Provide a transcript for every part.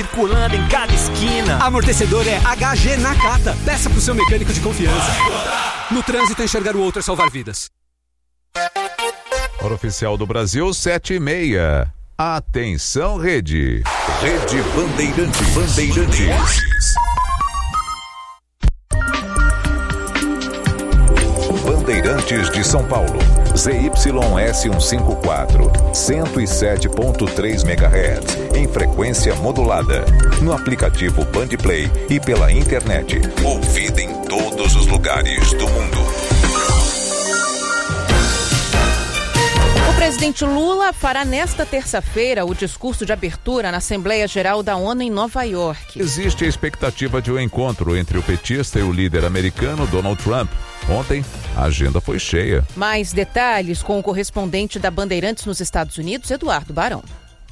circulando em cada esquina. Amortecedor é HG Nakata. Peça pro seu mecânico de confiança. No trânsito, enxergar o outro é salvar vidas. Hora oficial do Brasil, 7h30. Atenção, Rede. Rede Bandeirantes. Bandeirantes de São Paulo. ZYS 154, 107.3 MHz, em frequência modulada. No aplicativo Bandplay e pela internet. Ouvida em todos os lugares do mundo. O presidente Lula fará nesta terça-feira o discurso de abertura na Assembleia Geral da ONU em Nova York. Existe a expectativa de um encontro entre o petista e o líder americano Donald Trump. Ontem, a agenda foi cheia. Mais detalhes com o correspondente da Bandeirantes nos Estados Unidos, Eduardo Barão.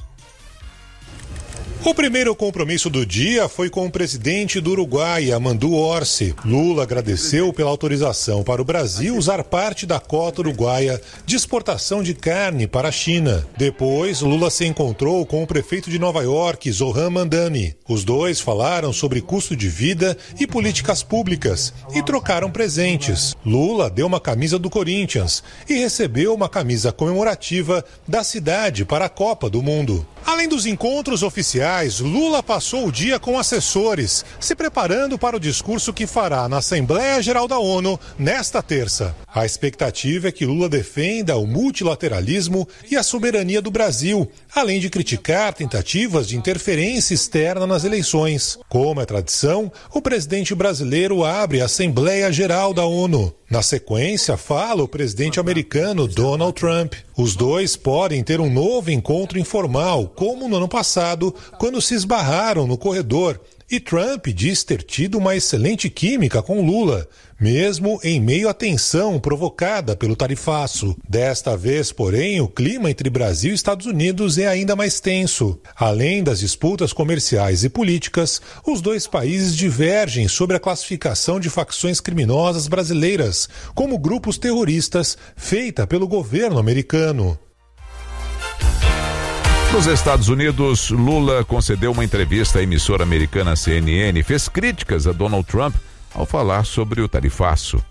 O primeiro compromisso do dia foi com o presidente do Uruguai, Amandu Orsi. Lula agradeceu pela autorização para o Brasil usar parte da cota uruguaia de exportação de carne para a China. Depois, Lula se encontrou com o prefeito de Nova York, Zohran Mamdani. Os dois falaram sobre custo de vida e políticas públicas e trocaram presentes. Lula deu uma camisa do Corinthians e recebeu uma camisa comemorativa da cidade para a Copa do Mundo. Além dos encontros oficiais, Lula passou o dia com assessores, se preparando para o discurso que fará na Assembleia Geral da ONU nesta terça. A expectativa é que Lula defenda o multilateralismo e a soberania do Brasil, além de criticar tentativas de interferência externa nas eleições. Como é tradição, o presidente brasileiro abre a Assembleia Geral da ONU. Na sequência, fala o presidente americano Donald Trump. Os dois podem ter um novo encontro informal, como no ano passado, quando se esbarraram no corredor. E Trump diz ter tido uma excelente química com Lula, mesmo em meio à tensão provocada pelo tarifaço. Desta vez, porém, o clima entre Brasil e Estados Unidos é ainda mais tenso. Além das disputas comerciais e políticas, os dois países divergem sobre a classificação de facções criminosas brasileiras, como grupos terroristas, feita pelo governo americano. Nos Estados Unidos, Lula concedeu uma entrevista à emissora americana CNN e fez críticas a Donald Trump ao falar sobre o tarifaço.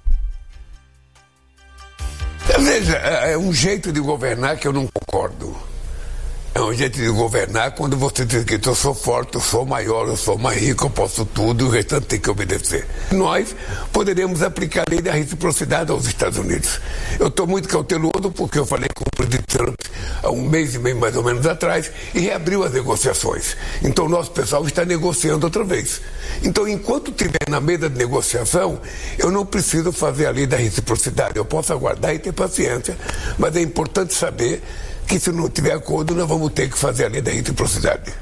Veja, é um jeito de governar que eu não concordo. É um jeito de governar quando você diz que eu sou forte, eu sou maior, eu sou mais rico, eu posso tudo e o restante tem que obedecer. Nós poderemos aplicar a lei da reciprocidade aos Estados Unidos. Eu estou muito cauteloso porque eu falei com o presidente Trump há um mês e meio mais ou menos atrás e reabriu as negociações. Então o nosso pessoal está negociando outra vez. Então enquanto estiver na mesa de negociação, eu não preciso fazer a lei da reciprocidade. Eu posso aguardar e ter paciência, mas é importante saber que se não tiver acordo, nós vamos ter que fazer a lei da reciprocidade.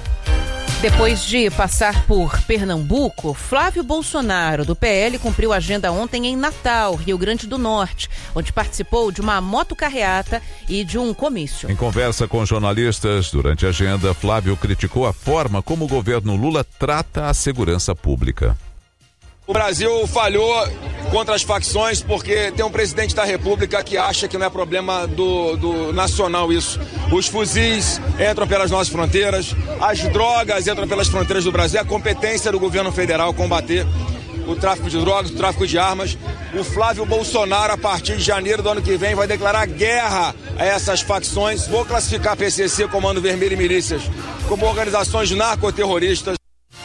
Depois de passar por Pernambuco, Flávio Bolsonaro, do PL, cumpriu a agenda ontem em Natal, Rio Grande do Norte, onde participou de uma motocarreata e de um comício. Em conversa com jornalistas durante a agenda, Flávio criticou a forma como o governo Lula trata a segurança pública. O Brasil falhou contra as facções porque tem um presidente da República que acha que não é problema do nacional isso. Os fuzis entram pelas nossas fronteiras, as drogas entram pelas fronteiras do Brasil. É a competência do governo federal combater o tráfico de drogas, o tráfico de armas. O Flávio Bolsonaro, a partir de janeiro do ano que vem, vai declarar guerra a essas facções. Vou classificar PCC, Comando Vermelho e Milícias como organizações narcoterroristas.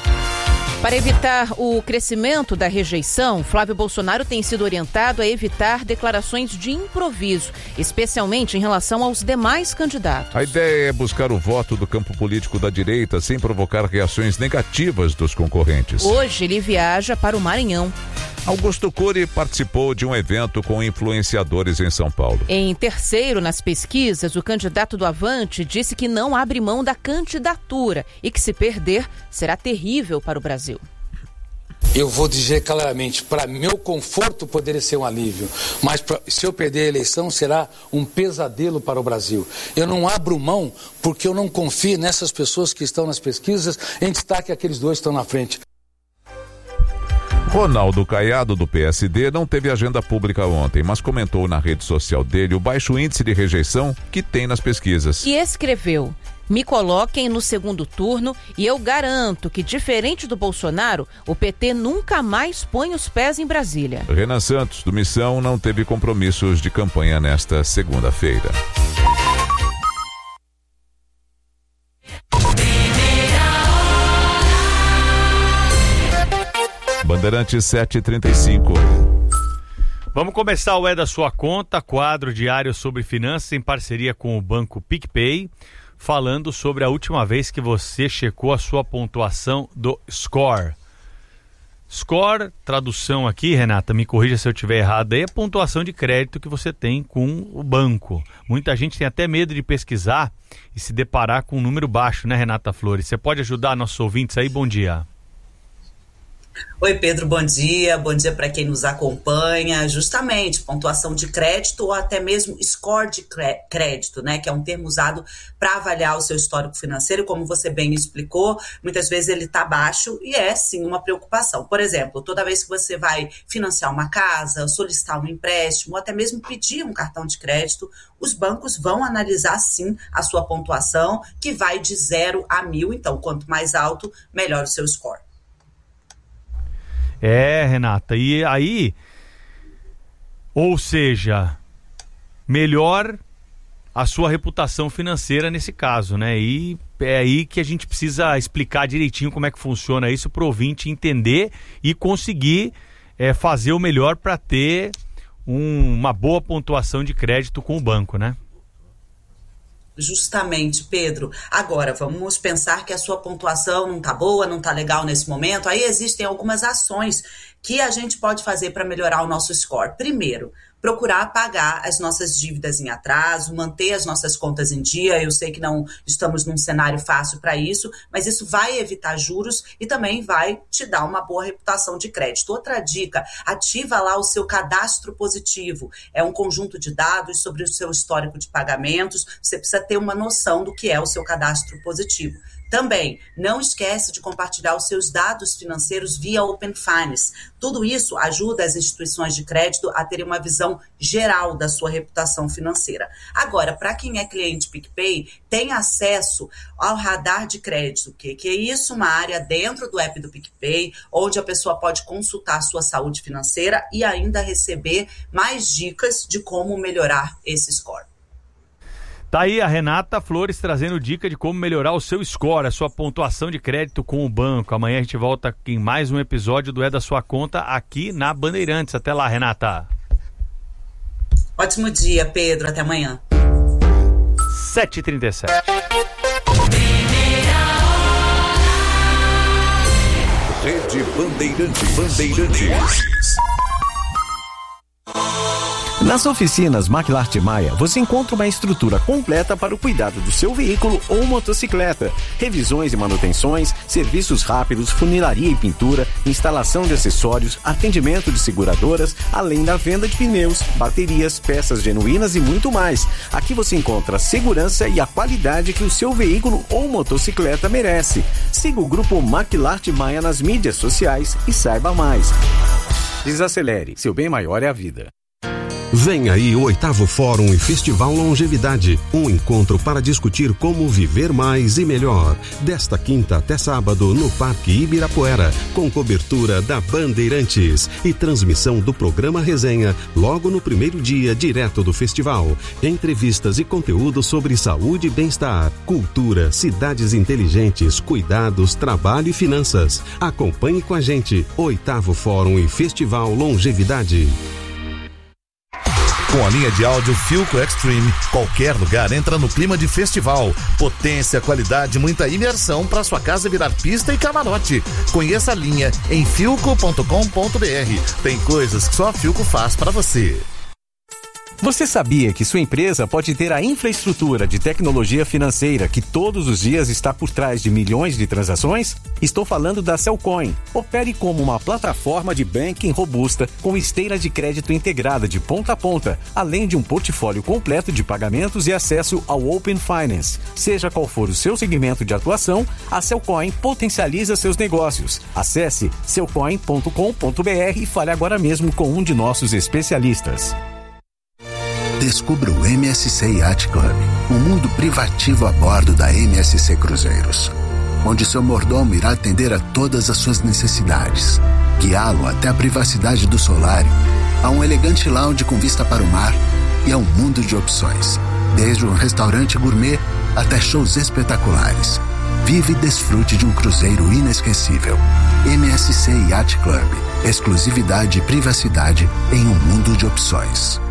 Para evitar o crescimento da rejeição, Flávio Bolsonaro tem sido orientado a evitar declarações de improviso, especialmente em relação aos demais candidatos. A ideia é buscar o voto do campo político da direita sem provocar reações negativas dos concorrentes. Hoje ele viaja para o Maranhão. Augusto Cury participou de um evento com influenciadores em São Paulo. Em terceiro nas pesquisas, o candidato do Avante disse que não abre mão da candidatura e que, se perder, será terrível para o Brasil. Eu vou dizer claramente, para meu conforto poderia ser um alívio, mas se eu perder a eleição será um pesadelo para o Brasil. Eu não abro mão porque eu não confio nessas pessoas que estão nas pesquisas, em destaque aqueles dois que estão na frente. Ronaldo Caiado, do PSD, não teve agenda pública ontem, mas comentou na rede social dele o baixo índice de rejeição que tem nas pesquisas. E escreveu: Me coloquem no segundo turno e eu garanto que, diferente do Bolsonaro, o PT nunca mais põe os pés em Brasília. Renan Santos, do Missão, não teve compromissos de campanha nesta segunda-feira. Bandeirantes 7h35. Vamos começar o É da Sua Conta, quadro diário sobre finanças em parceria com o Banco PicPay, falando sobre a última vez que você checou a sua pontuação do Score. Score, tradução aqui, Renata, me corrija se eu estiver errado, é a pontuação de crédito que você tem com o banco. Muita gente tem até medo de pesquisar e se deparar com um número baixo, né, Renata Flores? Você pode ajudar nossos ouvintes aí? Bom dia. Oi, Pedro, bom dia para quem nos acompanha. Justamente, pontuação de crédito ou até mesmo score de crédito, né, que é um termo usado para avaliar o seu histórico financeiro. Como você bem explicou, muitas vezes ele está baixo e é sim uma preocupação. Por exemplo, toda vez que você vai financiar uma casa, solicitar um empréstimo ou até mesmo pedir um cartão de crédito, os bancos vão analisar sim a sua pontuação, que vai de 0 a 1000. Então, quanto mais alto, melhor o seu score. Renata, e aí, ou seja, melhor a sua reputação financeira nesse caso, né? E é aí que a gente precisa explicar direitinho como é que funciona isso para o ouvinte entender e conseguir fazer o melhor para ter uma boa pontuação de crédito com o banco, né? Justamente, Pedro. Agora, vamos pensar que a sua pontuação não está boa, não está legal nesse momento. Aí existem algumas ações que a gente pode fazer para melhorar o nosso score. Primeiro, procurar pagar as nossas dívidas em atraso, manter as nossas contas em dia. Eu sei que não estamos num cenário fácil para isso, mas isso vai evitar juros e também vai te dar uma boa reputação de crédito. Outra dica, ativa lá o seu cadastro positivo. É um conjunto de dados sobre o seu histórico de pagamentos. Você precisa ter uma noção do que é o seu cadastro positivo. Também, não esquece de compartilhar os seus dados financeiros via Open Finance. Tudo isso ajuda as instituições de crédito a terem uma visão geral da sua reputação financeira. Agora, para quem é cliente PicPay, tem acesso ao radar de crédito. Que é isso? Uma área dentro do app do PicPay, onde a pessoa pode consultar a sua saúde financeira e ainda receber mais dicas de como melhorar esse score. Tá aí a Renata Flores trazendo dica de como melhorar o seu score, a sua pontuação de crédito com o banco. Amanhã a gente volta em mais um episódio do É da Sua Conta aqui na Bandeirantes. Até lá, Renata. Ótimo dia, Pedro. Até amanhã. 7h37. Rede Bandeirantes. Nas oficinas McLart Maia, você encontra uma estrutura completa para o cuidado do seu veículo ou motocicleta. Revisões e manutenções, serviços rápidos, funilaria e pintura, instalação de acessórios, atendimento de seguradoras, além da venda de pneus, baterias, peças genuínas e muito mais. Aqui você encontra a segurança e a qualidade que o seu veículo ou motocicleta merece. Siga o grupo McLart Maia nas mídias sociais e saiba mais. Desacelere, seu bem maior é a vida. Vem aí o 8º Fórum e Festival Longevidade, um encontro para discutir como viver mais e melhor. Desta quinta até sábado no Parque Ibirapuera, com cobertura da Bandeirantes e transmissão do programa Resenha logo no primeiro dia direto do festival. Entrevistas e conteúdo sobre saúde e bem-estar, cultura, cidades inteligentes, cuidados, trabalho e finanças. Acompanhe com a gente 8º Fórum e Festival Longevidade. Com a linha de áudio Philco Extreme, qualquer lugar entra no clima de festival. Potência, qualidade, muita imersão para sua casa virar pista e camarote. Conheça a linha em philco.com.br. Tem coisas que só a Philco faz para você. Você sabia que sua empresa pode ter a infraestrutura de tecnologia financeira que todos os dias está por trás de milhões de transações? Estou falando da Cellcoin. Opere como uma plataforma de banking robusta com esteira de crédito integrada de ponta a ponta, além de um portfólio completo de pagamentos e acesso ao Open Finance. Seja qual for o seu segmento de atuação, a Cellcoin potencializa seus negócios. Acesse cellcoin.com.br e fale agora mesmo com um de nossos especialistas. Descubra o MSC Yacht Club, um mundo privativo a bordo da MSC Cruzeiros, onde seu mordomo irá atender a todas as suas necessidades, guiá-lo até a privacidade do solário, a um elegante lounge com vista para o mar e a um mundo de opções, desde um restaurante gourmet até shows espetaculares. Vive e desfrute de um cruzeiro inesquecível. MSC Yacht Club, exclusividade e privacidade em um mundo de opções.